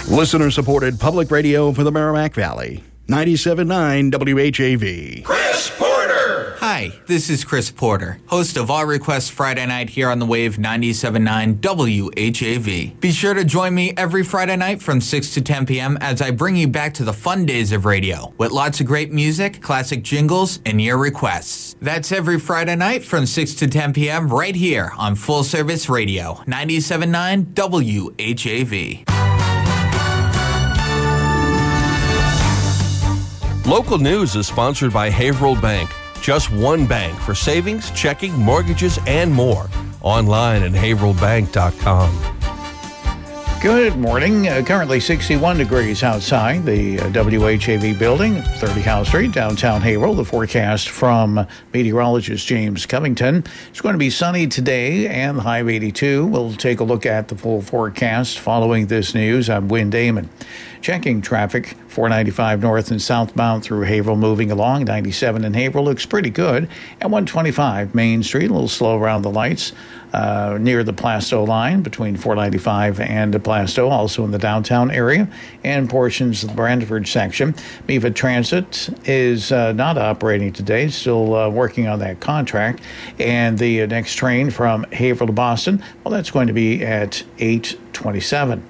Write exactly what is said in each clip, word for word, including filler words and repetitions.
Listener-supported public radio for the Merrimack Valley. ninety-seven point nine W H A V. Chris Porter! Hi, this is Chris Porter, host of All Requests Friday Night here on the Wave ninety-seven point nine W H A V. Be sure to join me every Friday night from six to ten p.m. as I bring you back to the fun days of radio with lots of great music, classic jingles, and your requests. That's every Friday night from six to ten p.m. right here on Full Service Radio, ninety-seven point nine W H A V. Local news is sponsored by Haverhill Bank. Just one bank for savings, checking, mortgages, and more. Online at haverhill bank dot com. Good morning. Uh, currently sixty-one degrees outside the uh, W H A V building, thirty Howe Street, downtown Haverhill. The forecast from meteorologist James Covington. It's going to be sunny today and the high of eighty-two. We'll take a look at the full forecast following this news. I'm Wynn Damon. Checking traffic, four ninety-five north and southbound through Haverhill moving along. ninety-seven in Haverhill looks pretty good. And one twenty-five Main Street, a little slow around the lights uh, near the Plasto line between four ninety-five and Plasto, also in the downtown area, and portions of the Brantford section. Meva Transit is uh, not operating today, still uh, working on that contract. And the uh, next train from Haverhill to Boston, well, that's going to be at eight twenty-seven.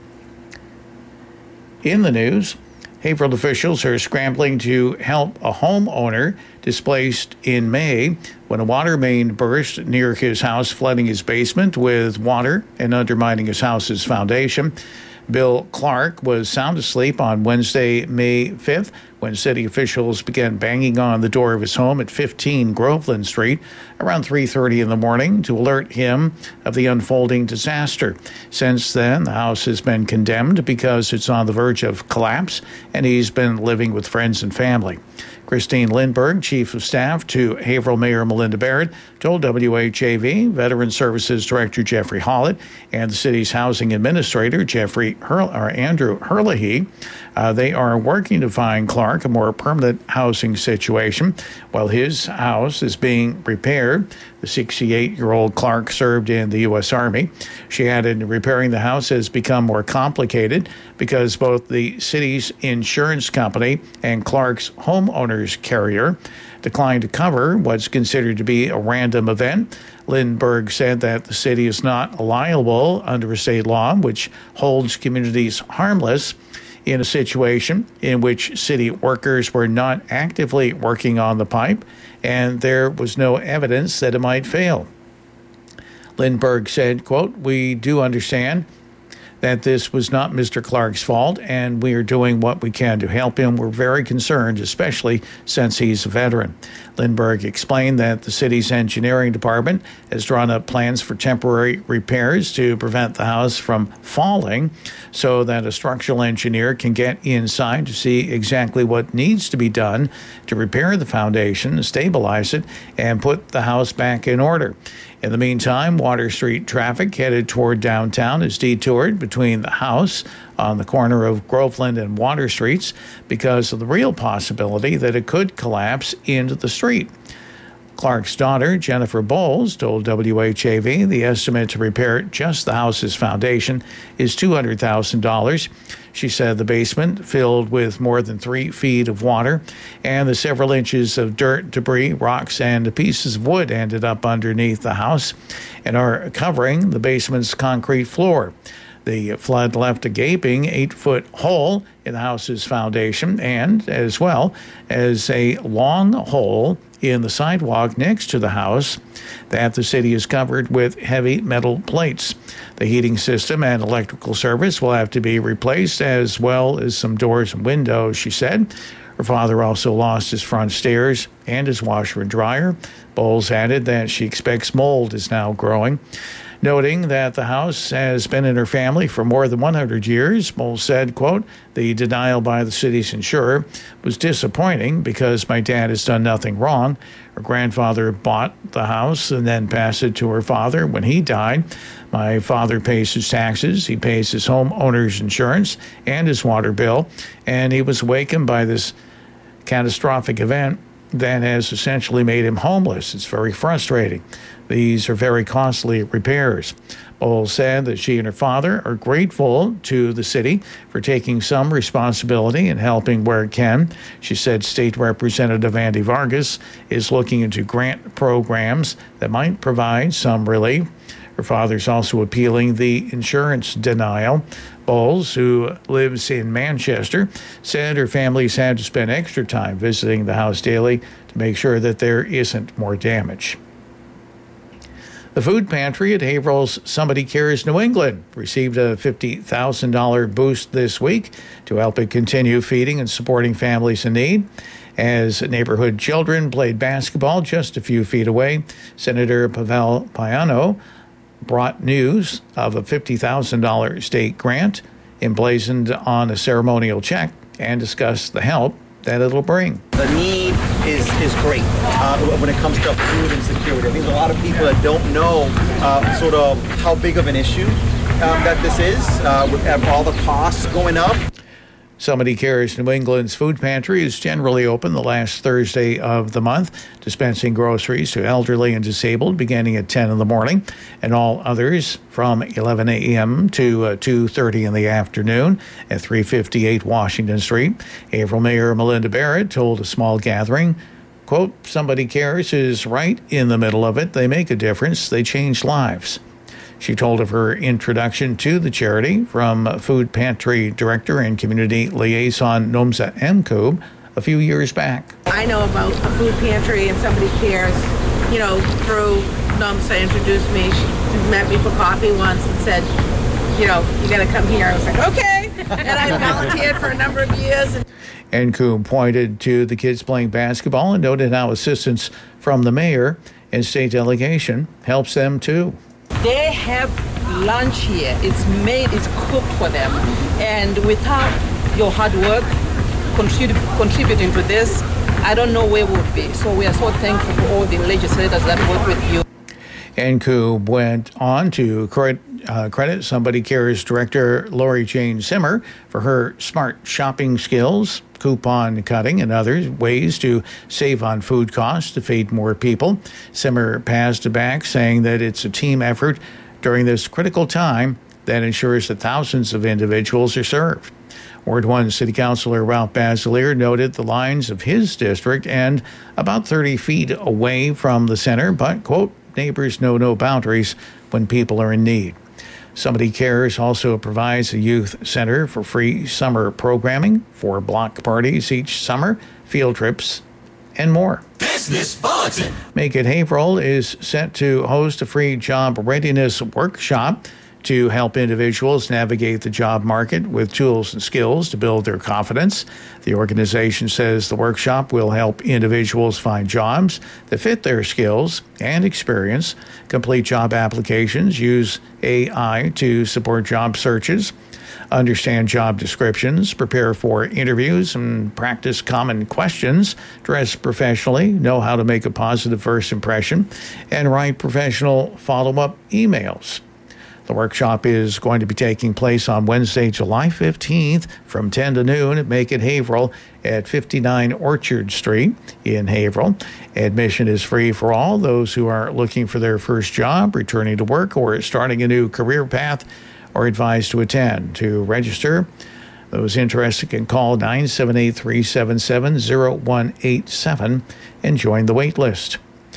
In the news, Haverhill officials are scrambling to help a homeowner displaced in May when a water main burst near his house, flooding his basement with water and undermining his house's foundation. Bill Clark was sound asleep on Wednesday, May fifth, when city officials began banging on the door of his home at fifteen Groveland Street around three thirty in the morning to alert him of the unfolding disaster. Since then, the house has been condemned because it's on the verge of collapse, and he's been living with friends and family. Christine Lindberg, Chief of Staff to Haverhill Mayor Melinda Barrett, told W H A V Veteran Services Director Jeffrey Hollett and the city's Housing Administrator Jeffrey Hurl- or Andrew Herlihy uh, they are working to find Clark a more permanent housing situation while his house is being repaired. The sixty-eight-year-old Clark served in the U S Army. She added, repairing the house has become more complicated because both the city's insurance company and Clark's homeowners carrier declined to cover what's considered to be a random event. Lindberg said that the city is not liable under a state law which holds communities harmless in a situation in which city workers were not actively working on the pipe and there was no evidence that it might fail. Lindberg said, quote, "We do understand that this was not Mister Clark's fault, and we are doing what we can to help him. We're very concerned, especially since he's a veteran." Lindberg explained that the city's engineering department has drawn up plans for temporary repairs to prevent the house from falling so that a structural engineer can get inside to see exactly what needs to be done to repair the foundation, stabilize it, and put the house back in order. In the meantime, Water Street traffic headed toward downtown is detoured between the house on the corner of Groveland and Water Streets because of the real possibility that it could collapse into the street. Clark's daughter, Jennifer Bowles, told W H A V the estimate to repair just the house's foundation is two hundred thousand dollars. She said the basement, filled with more than three feet of water, and the several inches of dirt, debris, rocks, and pieces of wood ended up underneath the house and are covering the basement's concrete floor. The flood left a gaping eight-foot hole in the house's foundation and, as well as a long hole in the sidewalk next to the house that the city is covered with heavy metal plates. The heating system and electrical service will have to be replaced, as well as some doors and windows, she said. Her father also lost his front stairs and his washer and dryer. Bowles added that she expects mold is now growing. Noting that the house has been in her family for more than one hundred years, Bowles said, quote, "The denial by the city's insurer was disappointing because my dad has done nothing wrong. Her grandfather bought the house and then passed it to her father when he died. My father pays his taxes, he pays his homeowner's insurance and his water bill, and he was awakened by this catastrophic event that has essentially made him homeless. It's very frustrating. These are very costly repairs. Bowles said that she and her father are grateful to the city for taking some responsibility and helping where it can. She said State Representative Andy Vargas is looking into grant programs that might provide some relief. Her father's also appealing the insurance denial. Bowles, who lives in Manchester, said her family's had to spend extra time visiting the house daily to make sure that there isn't more damage. The food pantry at Haverhill's Somebody Cares New England received a fifty thousand dollars boost this week to help it continue feeding and supporting families in need. As neighborhood children played basketball just a few feet away, Senator Pavel Payano brought news of a fifty thousand dollars state grant emblazoned on a ceremonial check and discussed the help that it'll bring. The need is, is great uh, when it comes to food insecurity. I think there's a lot of people that don't know uh, sort of how big of an issue um, that this is uh, with all the costs going up. Somebody Cares New England's food pantry is generally open the last Thursday of the month, dispensing groceries to elderly and disabled beginning at ten in the morning, and all others from eleven a.m. to uh, two thirty in the afternoon at three fifty-eight Washington Street. Haverhill Mayor Melinda Barrett told a small gathering, quote, "Somebody Cares is right in the middle of it. They make a difference. They change lives." She told of her introduction to the charity from Food Pantry Director and Community Liaison Nomsa Mkub a few years back. I know about a food pantry and Somebody Cares, you know, through Nomsa introduced me. She met me for coffee once and said, you know, you got to come here. I was like, okay. And I volunteered for a number of years. And Mkub pointed to the kids playing basketball and noted how assistance from the mayor and state delegation helps them too. They have lunch here. It's made, it's cooked for them. And without your hard work contrib- contributing to this, I don't know where we would be. So we are so thankful for all the legislators that work with you. And Mkub went on to credit, uh, credit Somebody Cares Director Lori Jane Zimmer for her smart shopping skills, coupon cutting, and other ways to save on food costs to feed more people. Zimmer passed it back, saying that it's a team effort during this critical time that ensures that thousands of individuals are served. Ward one City Councilor Ralph Basilier noted the lines of his district end about thirty feet away from the center, but, quote, neighbors know no boundaries when people are in need. Somebody Cares also provides a youth center for free summer programming, for block parties each summer, field trips, and more. Business Bulletin. Make It Haverhill is set to host a free job readiness workshop to help individuals navigate the job market with tools and skills to build their confidence. The organization says the workshop will help individuals find jobs that fit their skills and experience, complete job applications, use A I to support job searches, understand job descriptions, prepare for interviews, and practice common questions, dress professionally, know how to make a positive first impression, and write professional follow-up emails. The workshop is going to be taking place on Wednesday, July fifteenth from ten to noon at Make It Haverhill at fifty-nine Orchard Street in Haverhill. Admission is free for all. Those who are looking for their first job, returning to work, or starting a new career path are advised to attend. To register, those interested can call nine seven eight, three seven seven, zero one eight seven and join the wait list.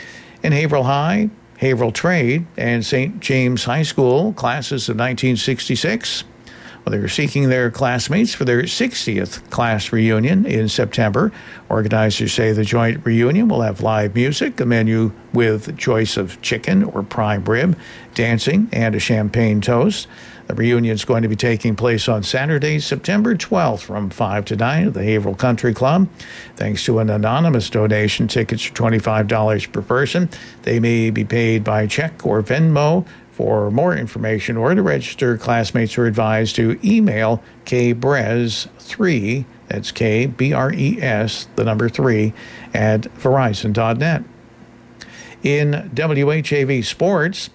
In Haverhill High, Haverhill Trade, and Saint James High School classes of nineteen sixty-six. Well, they're seeking their classmates for their sixtieth class reunion in September. Organizers say the joint reunion will have live music, a menu with choice of chicken or prime rib, dancing, and a champagne toast. The reunion is going to be taking place on Saturday, September twelfth from five to nine at the Haverhill Country Club. Thanks to an anonymous donation, tickets are twenty-five dollars per person. They may be paid by check or Venmo. For more information or to register, classmates are advised to email k brez three, that's K B R E S, the number three, at verizon dot net. In W H A V Sports,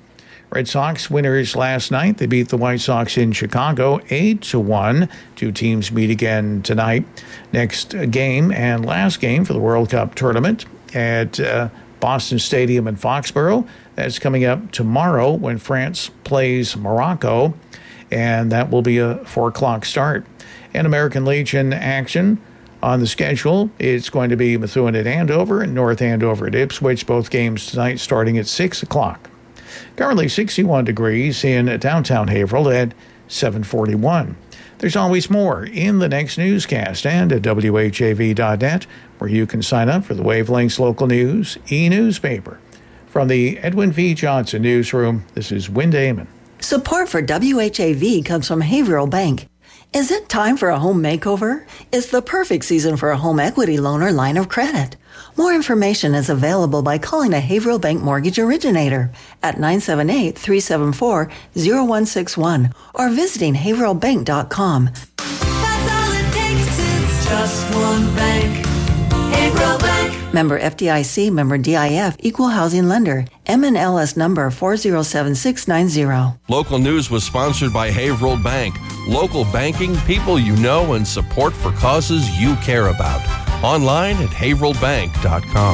Red Sox winners last night. They beat the White Sox in Chicago eight to one. Two teams meet again tonight. Next game and last game for the World Cup tournament at uh, Boston Stadium in Foxborough. That's coming up tomorrow when France plays Morocco, and that will be a four o'clock start. And American Legion action on the schedule. It's going to be Methuen at Andover and North Andover at Ipswich. Both games tonight starting at six o'clock. Currently sixty-one degrees in downtown Haverhill at seven forty-one. There's always more in the next newscast and at W H A V dot net, where you can sign up for the Wavelengths Local News e-newspaper. From the Edwin V. Johnson Newsroom, this is Wynn Damon. Support for W H A V comes from Haverhill Bank. Is it time for a home makeover? It's the perfect season for a home equity loan or line of credit. More information is available by calling a Haverhill Bank mortgage originator at nine seven eight, three seven four, zero one six one or visiting haverhill bank dot com. That's all it takes is just one bank. Haverhill Bank. Member F D I C, member D I F, equal housing lender. M N L S number four zero seven six nine zero. Local news was sponsored by Haverhill Bank. Local banking, people you know, and support for causes you care about. Online at haverhill bank dot com.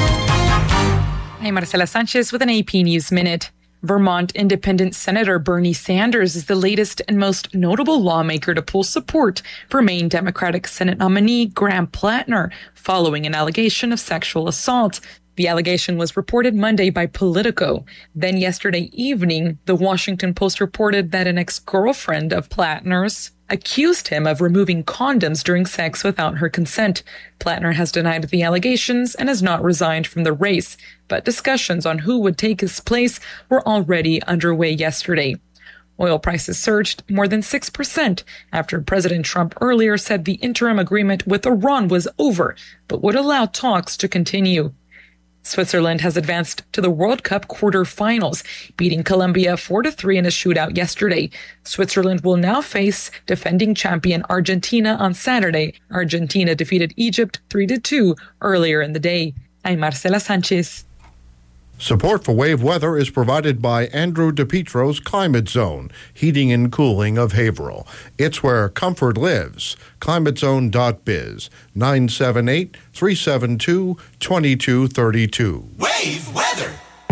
I'm Marcela Sanchez with an A P News Minute. Vermont Independent Senator Bernie Sanders is the latest and most notable lawmaker to pull support for Maine Democratic Senate nominee Graham Plattner following an allegation of sexual assault. The allegation was reported Monday by Politico. Then yesterday evening, the Washington Post reported that an ex-girlfriend of Plattner's accused him of removing condoms during sex without her consent. Plattner has denied the allegations and has not resigned from the race, but discussions on who would take his place were already underway yesterday. Oil prices surged more than six percent after President Trump earlier said the interim agreement with Iran was over, but would allow talks to continue. Switzerland has advanced to the World Cup quarterfinals, beating Colombia four to three in a shootout yesterday. Switzerland will now face defending champion Argentina on Saturday. Argentina defeated Egypt three to two earlier in the day. I'm Marcela Sanchez. Support for Wave Weather is provided by Andrew DePietro's Climate Zone, heating and cooling of Haverhill. It's where comfort lives. climate zone dot biz, nine seven eight, three seven two, two two three two. Wave Weather.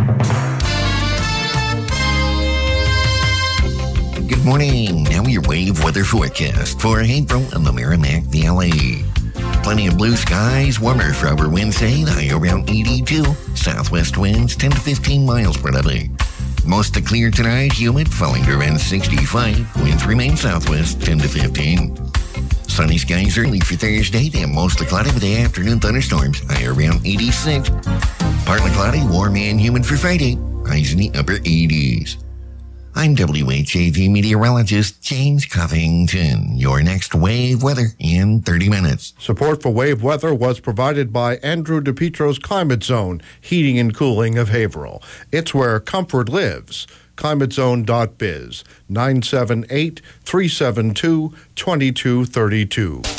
Good morning. Now your Wave Weather forecast for Haverhill and the Merrimack Valley. Plenty of blue skies, warmer for over Wednesday, high around eighty-two. Southwest winds ten to fifteen miles per hour. Mostly clear tonight, humid, falling to around sixty-five. Winds remain southwest ten to fifteen. Sunny skies early for Thursday, then mostly cloudy with the afternoon thunderstorms, high around eighty-six. Partly cloudy, warm and humid for Friday, highs in the upper eighties. I'm W H A V meteorologist James Covington. Your next Wave Weather in thirty minutes. Support for Wave Weather was provided by Andrew DePietro's Climate Zone, heating and cooling of Haverhill. It's where comfort lives. climate zone dot biz, nine seven eight, three seven two, two two three two.